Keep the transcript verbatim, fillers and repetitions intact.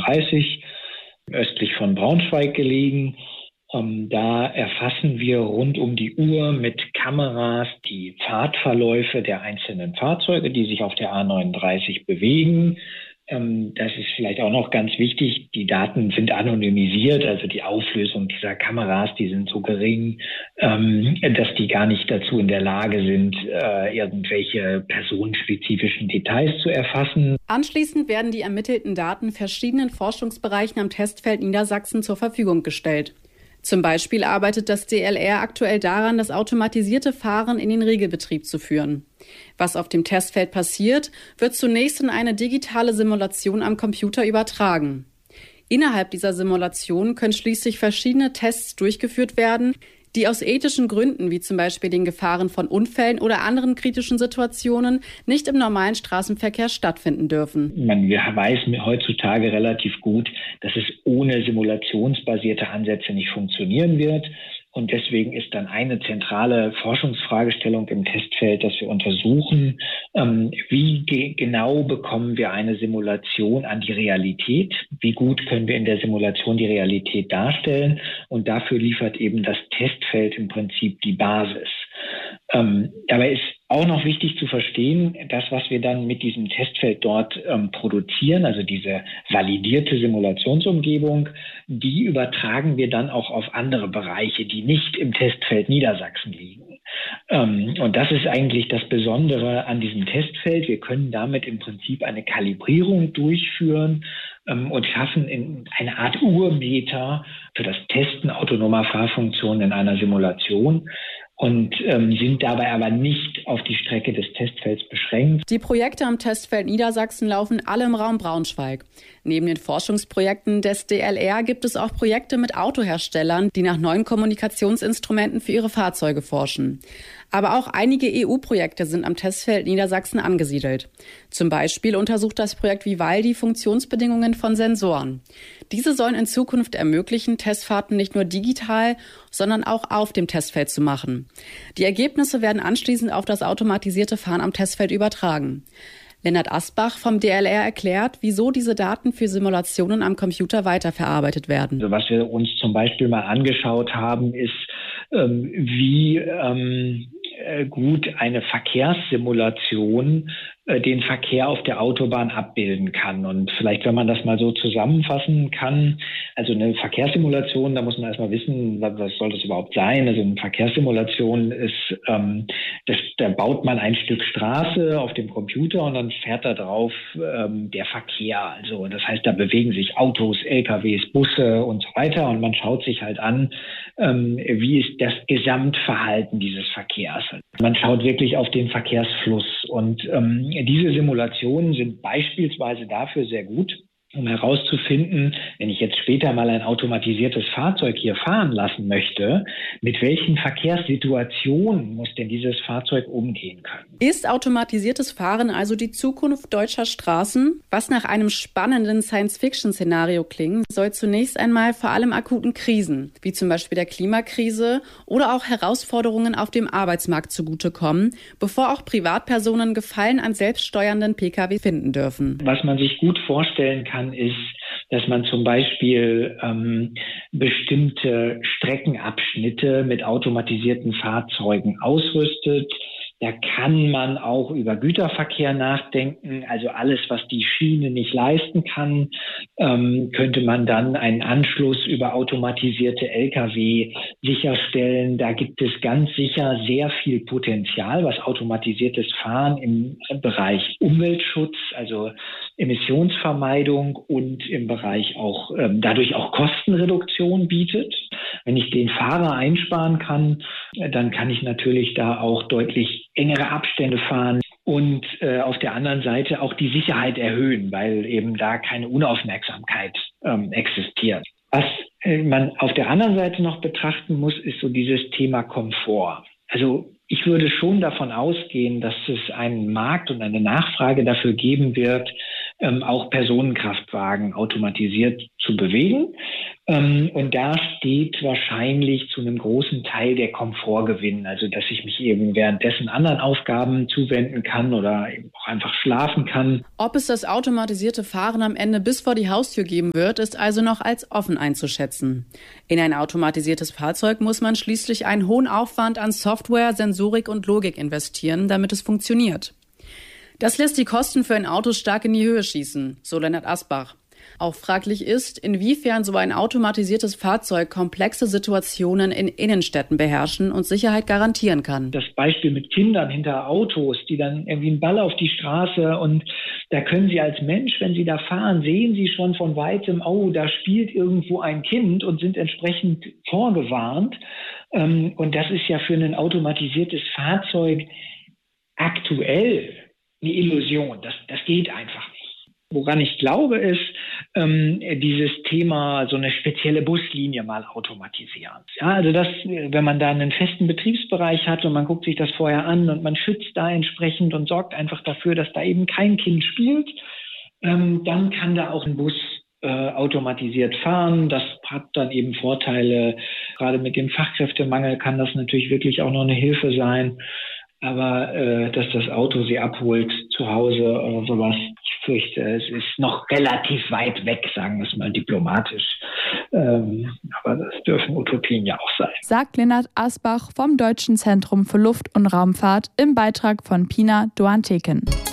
neununddreißig, östlich von Braunschweig gelegen. Ähm, da erfassen wir rund um die Uhr mit Kameras die Fahrtverläufe der einzelnen Fahrzeuge, die sich auf der A neununddreißig bewegen. Ähm, das ist vielleicht auch noch ganz wichtig. Die Daten sind anonymisiert, also die Auflösung dieser Kameras, die sind so gering, ähm, dass die gar nicht dazu in der Lage sind, äh, irgendwelche personenspezifischen Details zu erfassen. Anschließend werden die ermittelten Daten verschiedenen Forschungsbereichen am Testfeld Niedersachsen zur Verfügung gestellt. Zum Beispiel arbeitet das D L R aktuell daran, das automatisierte Fahren in den Regelbetrieb zu führen. Was auf dem Testfeld passiert, wird zunächst in eine digitale Simulation am Computer übertragen. Innerhalb dieser Simulation können schließlich verschiedene Tests durchgeführt werden, die aus ethischen Gründen, wie zum Beispiel den Gefahren von Unfällen oder anderen kritischen Situationen, nicht im normalen Straßenverkehr stattfinden dürfen. Man weiß heutzutage relativ gut, dass es ohne simulationsbasierte Ansätze nicht funktionieren wird. Und deswegen ist dann eine zentrale Forschungsfragestellung im Testfeld, dass wir untersuchen, ähm, wie ge- genau bekommen wir eine Simulation an die Realität? Wie gut können wir in der Simulation die Realität darstellen? Und dafür liefert eben das Testfeld im Prinzip die Basis. Ähm, dabei ist auch noch wichtig zu verstehen, das, was wir dann mit diesem Testfeld dort ähm, produzieren, also diese validierte Simulationsumgebung, die übertragen wir dann auch auf andere Bereiche, die nicht im Testfeld Niedersachsen liegen. Ähm, und das ist eigentlich das Besondere an diesem Testfeld. Wir können damit im Prinzip eine Kalibrierung durchführen ähm, und schaffen in eine Art Urmeter für das Testen autonomer Fahrfunktionen in einer Simulation. Und ähm, sind dabei aber nicht auf die Strecke des Testfelds beschränkt. Die Projekte am Testfeld Niedersachsen laufen alle im Raum Braunschweig. Neben den Forschungsprojekten des D L R gibt es auch Projekte mit Autoherstellern, die nach neuen Kommunikationsinstrumenten für ihre Fahrzeuge forschen. Aber auch einige E U-Projekte sind am Testfeld Niedersachsen angesiedelt. Zum Beispiel untersucht das Projekt Vivaldi Funktionsbedingungen von Sensoren. Diese sollen in Zukunft ermöglichen, Testfahrten nicht nur digital, sondern auch auf dem Testfeld zu machen. Die Ergebnisse werden anschließend auf das automatisierte Fahren am Testfeld übertragen. Lennart Asbach vom D L R erklärt, wieso diese Daten für Simulationen am Computer weiterverarbeitet werden. Also was wir uns zum Beispiel mal angeschaut haben, ist, ähm, wie ähm, gut eine Verkehrssimulation äh, den Verkehr auf der Autobahn abbilden kann. Und vielleicht, wenn man das mal so zusammenfassen kann, also eine Verkehrssimulation, da muss man erstmal wissen, was, was soll das überhaupt sein? Also eine Verkehrssimulation ist, ähm, das, da baut man ein Stück Straße auf dem Computer und dann fährt da drauf ähm, der Verkehr. Also das heißt, da bewegen sich Autos, L K Ws, Busse und so weiter und man schaut sich halt an, ähm, wie ist das Gesamtverhalten dieses Verkehrs. Man schaut wirklich auf den Verkehrsfluss und ähm, diese Simulationen sind beispielsweise dafür sehr gut, um herauszufinden, wenn ich jetzt später mal ein automatisiertes Fahrzeug hier fahren lassen möchte, mit welchen Verkehrssituationen muss denn dieses Fahrzeug umgehen können. Ist automatisiertes Fahren also die Zukunft deutscher Straßen? Was nach einem spannenden Science-Fiction-Szenario klingt, soll zunächst einmal vor allem akuten Krisen, wie zum Beispiel der Klimakrise oder auch Herausforderungen auf dem Arbeitsmarkt zugutekommen, bevor auch Privatpersonen Gefallen an selbststeuernden Pkw finden dürfen. Was man sich gut vorstellen kann, ist, dass man zum Beispiel ähm, bestimmte Streckenabschnitte mit automatisierten Fahrzeugen ausrüstet. Da kann man auch über Güterverkehr nachdenken. Also alles, was die Schiene nicht leisten kann, ähm, könnte man dann einen Anschluss über automatisierte L K W sicherstellen. Da gibt es ganz sicher sehr viel Potenzial, was automatisiertes Fahren im Bereich Umweltschutz, also Emissionsvermeidung und im Bereich auch ähm, dadurch auch Kostenreduktion bietet. Wenn ich den Fahrer einsparen kann, dann kann ich natürlich da auch deutlich engere Abstände fahren und äh, auf der anderen Seite auch die Sicherheit erhöhen, weil eben da keine Unaufmerksamkeit ähm, existiert. Was äh, man auf der anderen Seite noch betrachten muss, ist so dieses Thema Komfort. Also ich würde schon davon ausgehen, dass es einen Markt und eine Nachfrage dafür geben wird, ähm, auch Personenkraftwagen automatisiert zu bewegen. Und da steht wahrscheinlich zu einem großen Teil der Komfortgewinn, also dass ich mich eben währenddessen anderen Aufgaben zuwenden kann oder eben auch einfach schlafen kann. Ob es das automatisierte Fahren am Ende bis vor die Haustür geben wird, ist also noch als offen einzuschätzen. In ein automatisiertes Fahrzeug muss man schließlich einen hohen Aufwand an Software, Sensorik und Logik investieren, damit es funktioniert. Das lässt die Kosten für ein Auto stark in die Höhe schießen, so Lennart Asbach. Auch fraglich ist, inwiefern so ein automatisiertes Fahrzeug komplexe Situationen in Innenstädten beherrschen und Sicherheit garantieren kann. Das Beispiel mit Kindern hinter Autos, die dann irgendwie einen Ball auf die Straße, und da können Sie als Mensch, wenn Sie da fahren, sehen Sie schon von weitem, oh, da spielt irgendwo ein Kind, und sind entsprechend vorgewarnt. Und das ist ja für ein automatisiertes Fahrzeug aktuell eine Illusion. Das, das geht einfach nicht. Woran ich glaube, ist, ähm, dieses Thema, so eine spezielle Buslinie mal automatisieren. Ja, also das, wenn man da einen festen Betriebsbereich hat und man guckt sich das vorher an und man schützt da entsprechend und sorgt einfach dafür, dass da eben kein Kind spielt, ähm, dann kann da auch ein Bus äh, automatisiert fahren. Das hat dann eben Vorteile. Gerade mit dem Fachkräftemangel kann das natürlich wirklich auch noch eine Hilfe sein. Aber äh, dass das Auto sie abholt zu Hause oder sowas, ich fürchte, es ist noch relativ weit weg, sagen wir es mal diplomatisch. Ähm, aber das dürfen Utopien ja auch sein. Sagt Lennart Asbach vom Deutschen Zentrum für Luft- und Raumfahrt im Beitrag von Pina Doan-Teken.